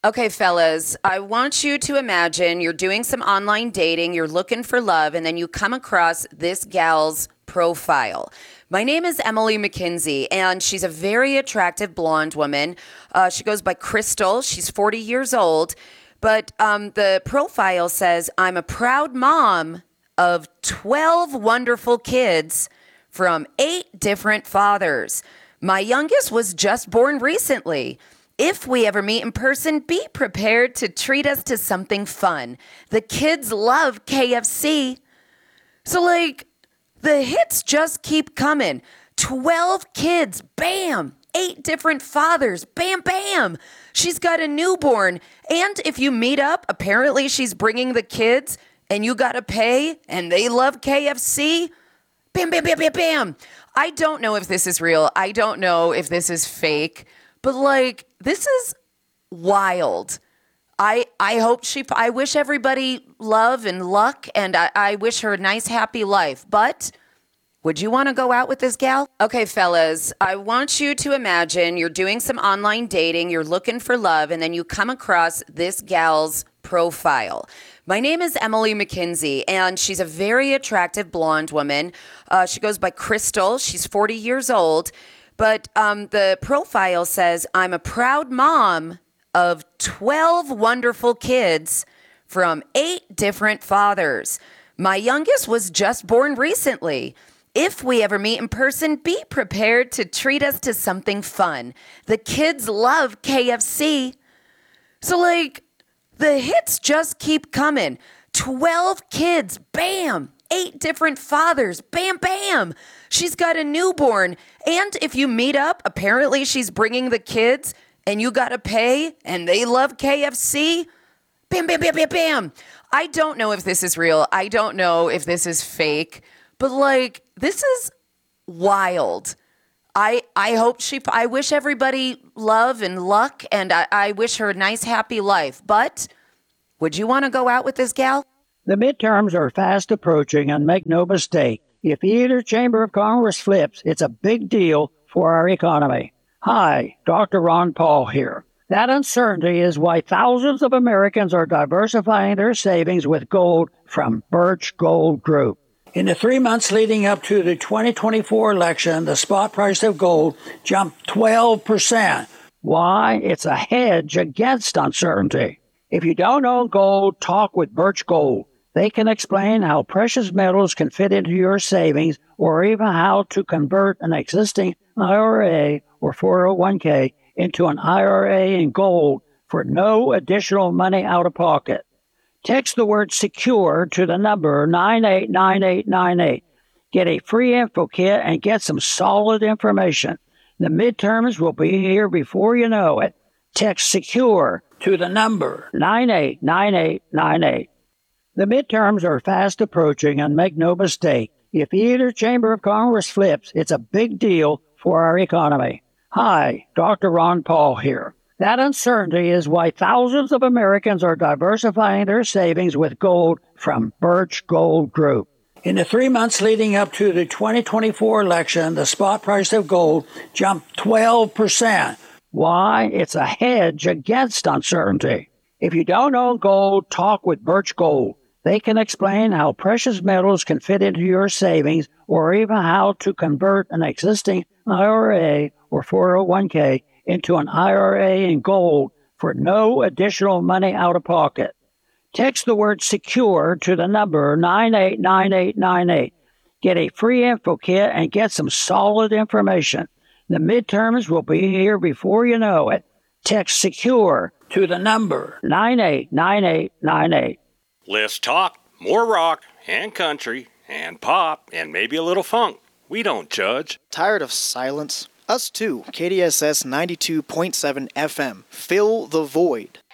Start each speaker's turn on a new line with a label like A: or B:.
A: Okay, fellas, I want you to imagine you're doing some online dating, you're looking for love, and then you come across this gal's profile. My name is Emily McKinsey, and she's a very attractive blonde woman. She goes by Crystal. She's 40 years old, but the profile says, I'm a proud mom of 12 wonderful kids from 8 different fathers. My youngest was just born recently. If we ever meet in person, be prepared to treat us to something fun. The kids love KFC. So, the hits just keep coming. 12 kids, bam! 8 different fathers, bam, bam! She's got a newborn. And if you meet up, apparently she's bringing the kids, and you gotta pay, and they love KFC. Bam, bam, bam, bam, bam. I don't know if this is real. I don't know if this is fake. But this is wild. I wish everybody love and luck, and I wish her a nice, happy life. But would you want to go out with this gal? Okay, fellas, I want you to imagine you're doing some online dating, you're looking for love, and then you come across this gal's profile. My name is Emily McKinsey, and she's a very attractive blonde woman. She goes by Crystal. She's 40 years old. But the profile says, I'm a proud mom of 12 wonderful kids from 8 different fathers. My youngest was just born recently. If we ever meet in person, be prepared to treat us to something fun. The kids love KFC. So, the hits just keep coming. 12 kids, bam! 8 different fathers, bam, bam! She's got a newborn. And if you meet up, apparently she's bringing the kids, and you gotta pay, and they love KFC. Bam, bam, bam, bam, bam! I don't know if this is real. I don't know if this is fake. But, this is wild. I wish everybody love and luck, and I wish her a nice, happy life. But would you want to go out with this gal?
B: The midterms are fast approaching, and make no mistake, if either chamber of Congress flips, it's a big deal for our economy. Hi, Dr. Ron Paul here. That uncertainty is why thousands of Americans are diversifying their savings with gold from Birch Gold Group. In the 3 months leading up to the 2024 election, the spot price of gold jumped 12%. Why? It's a hedge against uncertainty. If you don't own gold, talk with Birch Gold. They can explain how precious metals can fit into your savings, or even how to convert an existing IRA or 401k into an IRA in gold for no additional money out of pocket. Text the word SECURE to the number 989898. Get a free info kit and get some solid information. The midterms will be here before you know it. Text SECURE to the number 989898. The midterms are fast approaching, and make no mistake, if either chamber of Congress flips, it's a big deal for our economy. Hi, Dr. Ron Paul here. That uncertainty is why thousands of Americans are diversifying their savings with gold from Birch Gold Group. In the 3 months leading up to the 2024 election, the spot price of gold jumped 12%. Why? It's a hedge against uncertainty. If you don't own gold, talk with Birch Gold. They can explain how precious metals can fit into your savings, or even how to convert an existing IRA or 401k into an IRA in gold for no additional money out of pocket. Text the word SECURE to the number 989898. Get a free info kit and get some solid information. The midterms will be here before you know it. Text SECURE to the number 989898.
C: Less talk, more rock, and country, and pop, and maybe a little funk. We don't judge.
D: Tired of silence? Us too. KDSS 92.7 FM. Fill the void.